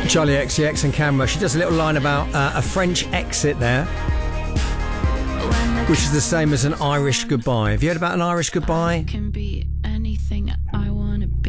Charlie XCX and Camera. She does a little line about a French exit there, which is the same as an Irish goodbye. Have you heard about an Irish goodbye?